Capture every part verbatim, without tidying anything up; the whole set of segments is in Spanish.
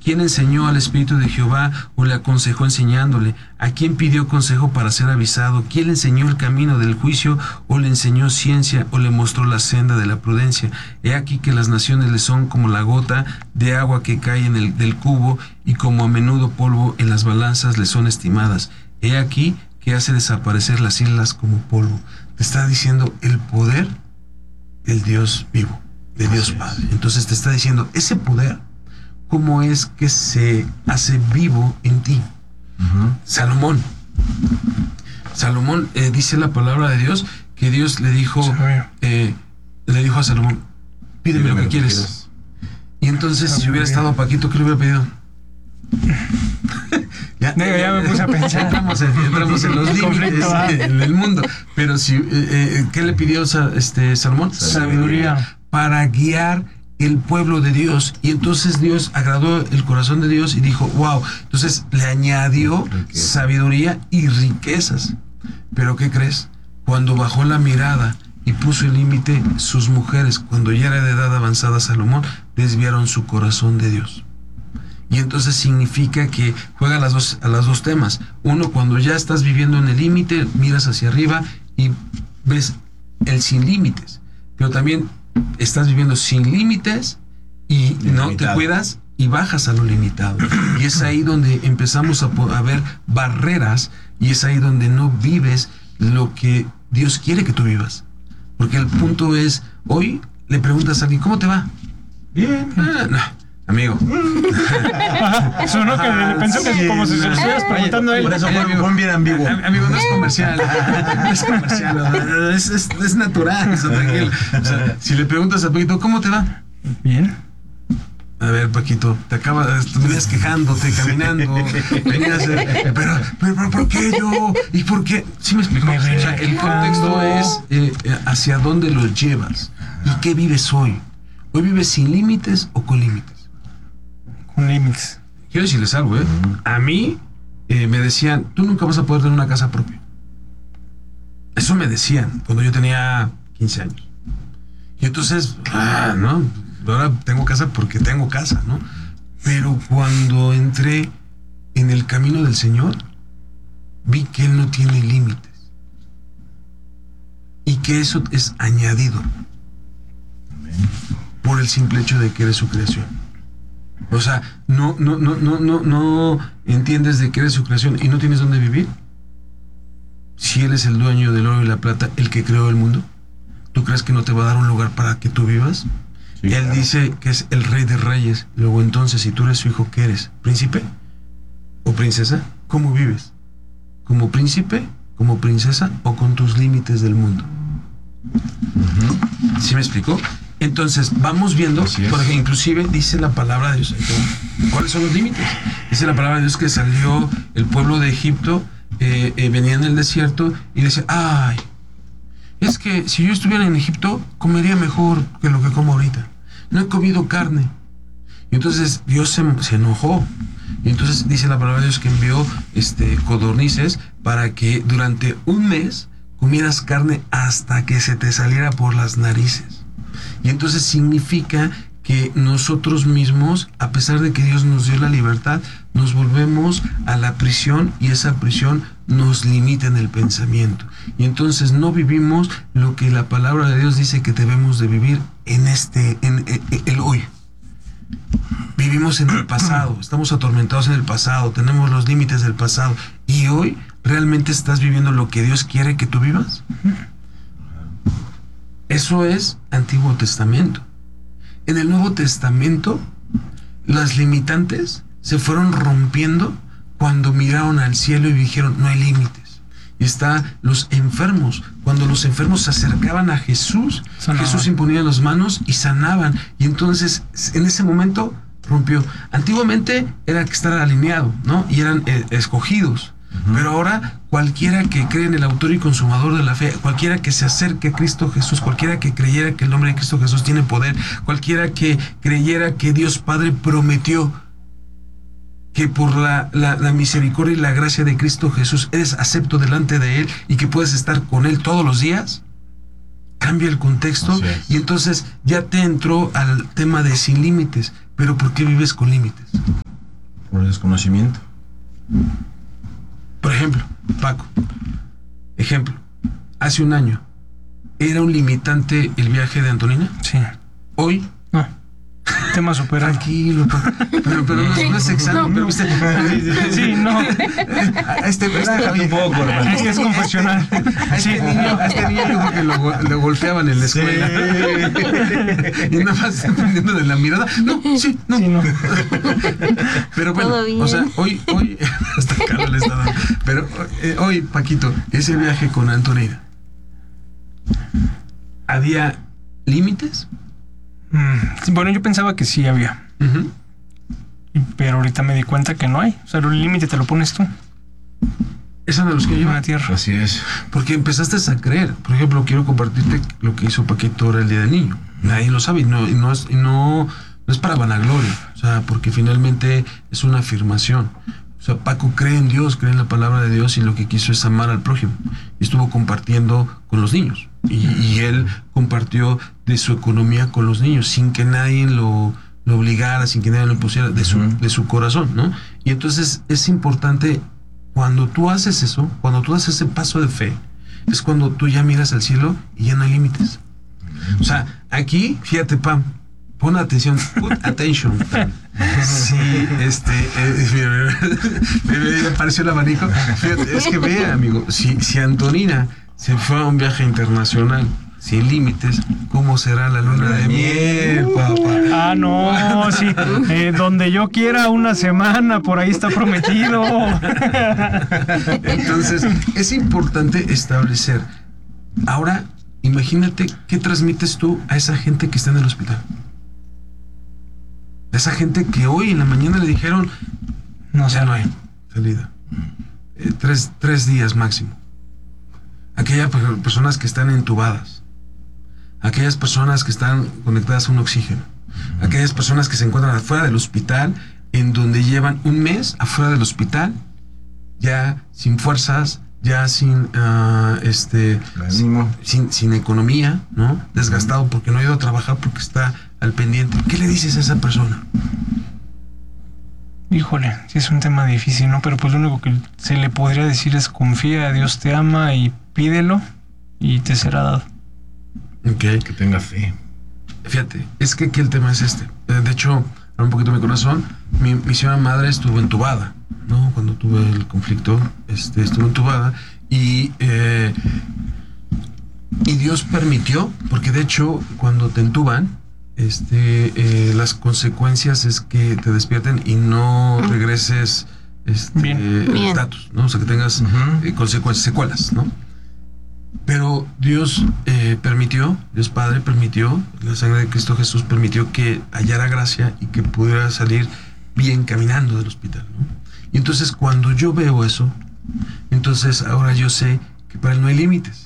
¿Quién enseñó al Espíritu de Jehová o le aconsejó enseñándole? ¿A quién pidió consejo para ser avisado? ¿Quién le enseñó el camino del juicio o le enseñó ciencia o le mostró la senda de la prudencia? He aquí que las naciones le son como la gota de agua que cae en el del cubo y como a menudo polvo en las balanzas le son estimadas. He aquí que hace desaparecer las islas como polvo. Te está diciendo el poder del Dios vivo, de Dios Padre. Entonces te está diciendo ese poder, cómo es que se hace vivo en ti. Uh-huh. Salomón. Salomón eh, dice la palabra de Dios que Dios le dijo, eh, le dijo a Salomón, pídeme, pídeme lo que, que quieres. quieres. Y entonces, si hubiera estado Paquito, ¿qué le hubiera pedido? ya, Digo, ya me puse a pensar. Entramos en, entramos en los límites en el mundo. Pero si, eh, eh, ¿qué le pidió este Salomón? Sabiduría. Sabiduría para guiar el pueblo de Dios. Y entonces Dios agradó el corazón de Dios y dijo, wow. Entonces le añadió riqueza, sabiduría y riquezas. Pero ¿qué crees? Cuando bajó la mirada y puso el límite, sus mujeres, cuando ya era de edad avanzada Salomón, desviaron su corazón de Dios. Y entonces significa que juega a las dos, a las dos temas. Uno, cuando ya estás viviendo en el límite, miras hacia arriba y ves el sin límites. Pero también estás viviendo sin límites y no te cuidas y bajas a lo limitado. Y es ahí donde empezamos a, a ver barreras y es ahí donde no vives lo que Dios quiere que tú vivas. Porque el punto es, hoy le preguntas a alguien, ¿cómo te va? Bien. Ah, no. Amigo. Sonó que le pensó que sí, como si se lo estuvieras preguntando a él. Por eso fue, fue bien ambiguo. Amigo, no es comercial. No es comercial. Es, es, es natural. O sea, tranquilo. O sea, si le preguntas a Paquito, ¿cómo te va? Bien. A ver, Paquito, te acabas, venías quejándote, caminando, venías, eh, pero, pero, pero, ¿por qué yo? ¿Y por qué? Sí me explicó. O sea, el contexto es eh, hacia dónde lo llevas y qué vives hoy. ¿Hoy vives sin límites o con límites? Con límites. Quiero decirles algo, ¿eh? A mí eh, me decían, tú nunca vas a poder tener una casa propia. Eso me decían cuando yo tenía quince años. Y entonces, ah, ¿no? Ahora tengo casa porque tengo casa, ¿no? Pero cuando entré en el camino del Señor, vi que Él no tiene límites. Y que eso es añadido. Por el simple hecho de que eres su creación. O sea, no, no, no, no, no, no entiendes de que eres su creación y no tienes dónde vivir. Si Él es el dueño del oro y la plata, el que creó el mundo, ¿tú crees que no te va a dar un lugar para que tú vivas? Sí, Él claro. dice que es el rey de reyes. Luego entonces, si tú eres su hijo, ¿qué eres? ¿Príncipe o princesa? ¿Cómo vives? ¿Como príncipe, como princesa o con tus límites del mundo? Uh-huh. ¿Sí me explicó? Entonces vamos viendo, porque inclusive dice la palabra de Dios, ¿cuáles son los límites? Dice la palabra de Dios que salió el pueblo de Egipto, eh, eh, venía en el desierto y decía, ay, es que si yo estuviera en Egipto comería mejor que lo que como ahorita. No he comido carne. Y entonces Dios se, se enojó. Y entonces dice la palabra de Dios que envió este, codornices para que durante un mes comieras carne hasta que se te saliera por las narices. Y entonces significa que nosotros mismos, a pesar de que Dios nos dio la libertad, nos volvemos a la prisión y esa prisión nos limita en el pensamiento. Y entonces no vivimos lo que la palabra de Dios dice que debemos de vivir en este, en, en, en el hoy. Vivimos en el pasado, estamos atormentados en el pasado, tenemos los límites del pasado. ¿Y hoy realmente estás viviendo lo que Dios quiere que tú vivas? Eso es Antiguo Testamento. En el Nuevo Testamento, las limitantes se fueron rompiendo cuando miraron al cielo y dijeron, no hay límites. Y está los enfermos. Cuando los enfermos se acercaban a Jesús, sanaban. Jesús imponía las manos y sanaban. Y entonces, en ese momento, rompió. Antiguamente era que estar alineado, ¿no? Y eran eh, escogidos. Uh-huh. Pero ahora cualquiera que cree en el autor y consumador de la fe, cualquiera que se acerque a Cristo Jesús, cualquiera que creyera que el nombre de Cristo Jesús tiene poder, cualquiera que creyera que Dios Padre prometió que por la, la, la misericordia y la gracia de Cristo Jesús eres acepto delante de Él y que puedes estar con Él todos los días, cambia el contexto y entonces ya te entró al tema de sin límites. Pero ¿por qué vives con límites? Por desconocimiento. Por ejemplo, Paco, ejemplo, hace un año, ¿era un limitante el viaje de Antonina? Sí. Hoy, no. Tema superado. Tranquilo, pero, pero no, no es examen, no, pero viste. Sí, no. A este, este un poco, hermano. Es que es confesional. A este, Sí. niño, a este niño yo creo que lo, lo golpeaban en la escuela. Sí. Y nada más dependiendo de la mirada. No, sí, no. Sí, no. Pero bueno, o sea, hoy, hoy, hasta Carlos le está dando. Pero eh, hoy, Paquito, ese viaje con Antonina, ¿había límites? Mm, bueno, yo pensaba que sí había. Uh-huh. Pero ahorita me di cuenta que no hay. O sea, el límite te lo pones tú. Esa de los que En lleva la tierra. Así es. Porque empezaste a creer. Por ejemplo, quiero compartirte lo que hizo Paquito ahora el Día del Niño. Nadie lo sabe y no, y no, es, y no, no es para vanagloria. O sea, porque finalmente es una afirmación. O sea, Paco cree en Dios, cree en la palabra de Dios y lo que quiso es amar al prójimo. Y estuvo compartiendo con los niños. Y, y él compartió de su economía con los niños sin que nadie lo, lo obligara, sin que nadie lo impusiera, de su, uh-huh. de su corazón, ¿no? Y entonces es importante, cuando tú haces eso, cuando tú haces ese paso de fe, es cuando tú ya miras al cielo y ya no hay límites. O sea, aquí, fíjate, Pam, pon atención, put attention. Sí, este, eh, me, me, me apareció el abanico. Fíjate, es que vea, amigo, si, si Antonina se fue a un viaje internacional sin límites, ¿cómo será la luna de miel, papá? Ah, no, sí. Eh, donde yo quiera una semana, por ahí está prometido. Entonces, es importante establecer. Ahora, imagínate qué transmites tú a esa gente que está en el hospital. A esa gente que hoy en la mañana le dijeron, no, ya no hay salida. Eh, tres, tres días máximo. Aquellas personas que están entubadas, aquellas personas que están conectadas a un oxígeno, aquellas personas que se encuentran afuera del hospital, en donde llevan un mes afuera del hospital, ya sin fuerzas, ya sin uh, este sin, sin, sin economía, ¿no? Desgastado porque no ha ido a trabajar porque está al pendiente. ¿Qué le dices a esa persona? Híjole, sí es un tema difícil, ¿no? Pero pues lo único que se le podría decir es confía, Dios te ama y pídelo y te será dado. Ok. Que tenga fe. Fíjate, es que aquí el tema es este. De hecho, un poquito mi corazón, mi, mi señora madre estuvo entubada, ¿no? Cuando tuve el conflicto, este, estuvo entubada y, eh, y Dios permitió, porque de hecho, cuando te entuban, este, eh, las consecuencias es que te despierten y no regreses este, Bien. Bien. Status, ¿no? O sea, que tengas uh-huh. eh, consecuencias, secuelas, ¿no? Pero Dios eh, permitió, Dios Padre permitió, la sangre de Cristo Jesús permitió que hallara gracia y que pudiera salir bien caminando del hospital, ¿no? Y entonces cuando yo veo eso, entonces ahora yo sé que para él no hay límites.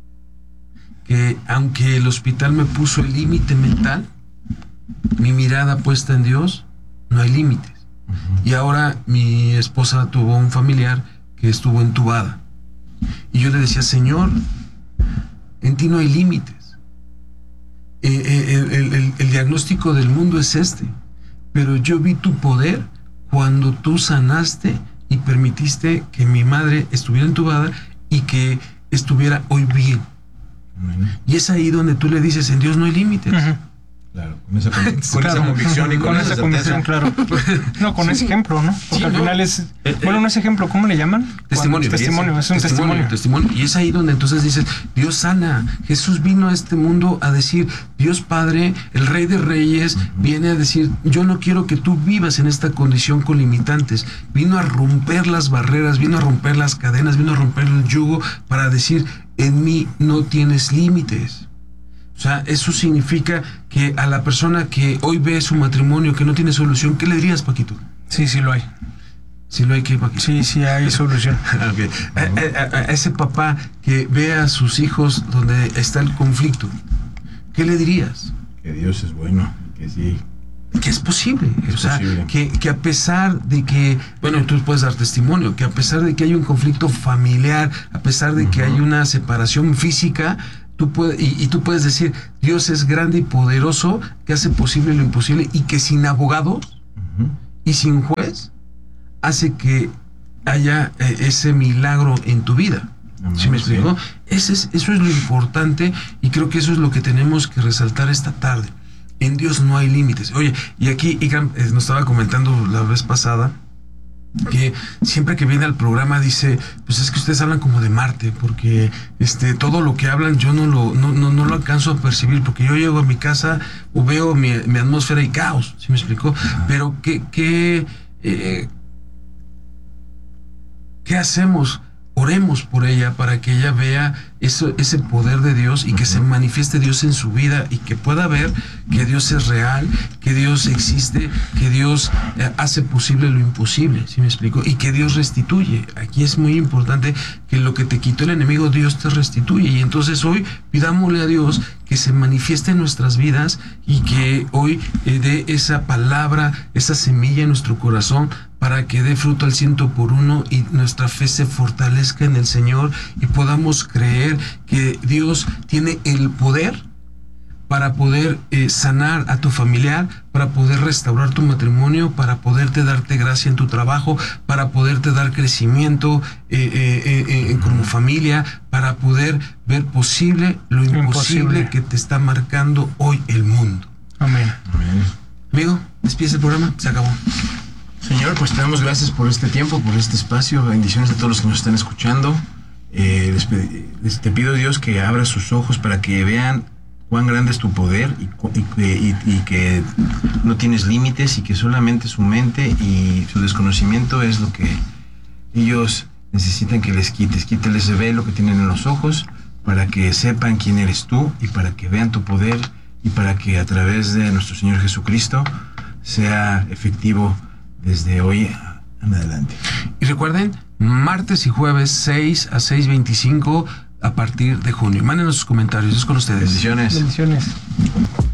Que aunque el hospital me puso el límite mental, mi mirada puesta en Dios, no hay límites. Uh-huh. Y ahora mi esposa tuvo un familiar que estuvo entubada. Y yo le decía, Señor, en ti no hay límites. Eh, eh, el, el, el, el diagnóstico del mundo es este. Pero yo vi tu poder cuando tú sanaste y permitiste que mi madre estuviera entubada y que estuviera hoy bien. Uh-huh. Y es ahí donde tú le dices, en Dios no hay límites. Uh-huh. Claro, con esa, con, con claro, esa convicción y con, con esa, esa convicción, claro. No, con sí. ese ejemplo, ¿no? Porque sí, al no. final es... Eh, bueno, no es ejemplo, ¿cómo le llaman? Testimonio. Testimonio, es un testimonio. testimonio. Y es ahí donde entonces dices, Dios sana. Jesús vino a este mundo a decir, Dios Padre, el Rey de Reyes, uh-huh. viene a decir, yo no quiero que tú vivas en esta condición con limitantes. Vino a romper las barreras, vino a romper las cadenas, vino a romper el yugo para decir, en mí no tienes límites. O sea, eso significa que a la persona que hoy ve su matrimonio que no tiene solución, ¿qué le dirías, Paquito? Sí, sí lo hay. ¿Sí lo hay qué, Paquito? Sí, sí hay solución. Okay. a, a, a ese papá que ve a sus hijos donde está el conflicto, ¿qué le dirías? Que Dios es bueno, que sí. Que es posible, es o sea, posible. Que, que a pesar de que, bueno, tú puedes dar testimonio, que a pesar de que hay un conflicto familiar, a pesar de uh-huh. que hay una separación física, tú puedes, y, y tú puedes decir, Dios es grande y poderoso, que hace posible lo imposible, y que sin abogados uh-huh. y sin juez, hace que haya eh, ese milagro en tu vida. Amén, ¿Sí me explico? sí. Ese es, eso es lo importante y creo que eso es lo que tenemos que resaltar esta tarde. En Dios no hay límites. Oye, y aquí Igram eh, nos estaba comentando la vez pasada que siempre que viene al programa dice, pues es que ustedes hablan como de Marte, porque este todo lo que hablan yo no lo no, no, no lo alcanzo a percibir, porque yo llego a mi casa o veo mi, mi atmósfera y caos, ¿sí me explicó? Pero ¿qué, qué, eh, ¿qué hacemos? Oremos por ella para que ella vea eso, ese poder de Dios y que uh-huh. se manifieste Dios en su vida y que pueda ver que Dios es real, que Dios existe, que Dios eh, hace posible lo imposible, ¿sí me explico? Y que Dios restituye. Aquí es muy importante que lo que te quitó el enemigo, Dios te restituye. Y entonces hoy pidámosle a Dios que se manifieste en nuestras vidas y que hoy eh, dé esa palabra, esa semilla en nuestro corazón para que dé fruto al ciento por uno y nuestra fe se fortalezca en el Señor y podamos creer que Dios tiene el poder para poder eh, sanar a tu familiar, para poder restaurar tu matrimonio, para poderte darte gracia en tu trabajo, para poderte dar crecimiento eh, eh, eh, eh, como familia, para poder ver posible lo imposible, imposible que te está marcando hoy el mundo. Amén. Amén. Amigo, despides el programa, se acabó. Señor, pues te damos gracias por este tiempo, por este espacio. Bendiciones a todos los que nos están escuchando. Eh, les, les te pido, Dios, que abra sus ojos para que vean cuán grande es tu poder y, y, y, y que no tienes límites y que solamente su mente y su desconocimiento es lo que ellos necesitan que les quites. Quítales ese velo que tienen en los ojos para que sepan quién eres tú y para que vean tu poder y para que a través de nuestro Señor Jesucristo sea efectivo desde hoy en adelante. Y recuerden, martes y jueves seis a seis veinticinco a partir de junio. Mándenos sus comentarios, es con ustedes. Bendiciones. Bendiciones.